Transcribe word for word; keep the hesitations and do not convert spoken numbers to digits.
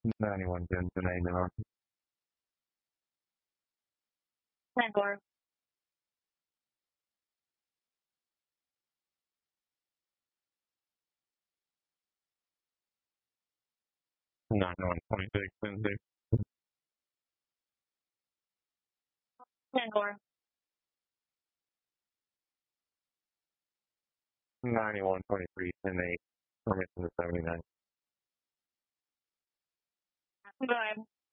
ninety-one ten to nine now. ten four. ninety-one twenty-six ten six. ten four. ninety-one twenty-three ten eight. Permission to seventy-nine. Go ahead.